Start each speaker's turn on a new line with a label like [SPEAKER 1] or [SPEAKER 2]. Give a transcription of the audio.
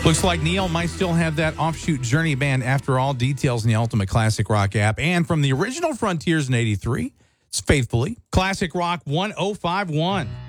[SPEAKER 1] Looks like Neil might still have that offshoot Journey band after all. Details in the Ultimate Classic Rock app. And from the original Frontiers in '83, it's faithfully Classic Rock 1051.